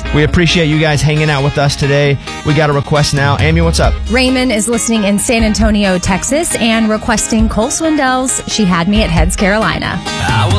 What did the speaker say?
We appreciate you guys hanging out with us today. We got a request now. Amy, what's up? Raymond is listening in San Antonio, Texas, and requesting Cole Swindell's She Had Me at Heads, Carolina.